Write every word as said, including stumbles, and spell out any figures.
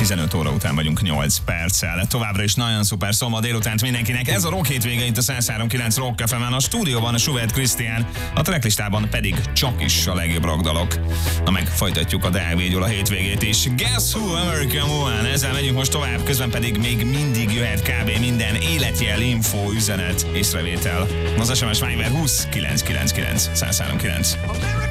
tizenöt óra után vagyunk nyolc perccel. Továbbra is nagyon szuper szombat délutánt mindenkinek. Ez a Rock hétvége itt a száz három kilenc Rock ef emen. A stúdióban a Schubert Krisztián, a tracklistában pedig csak is a legjobb rockdalok. Na meg folytatjuk a Deák Bégyula hétvégét is. Guess Who, American Woman. Ezzel megyünk most tovább, közben pedig még mindig jöhet kb. Minden életjel, info, üzenet, észrevétel. Az es em es Viber húsz kilenc kilenc kilenc száz három kilenc.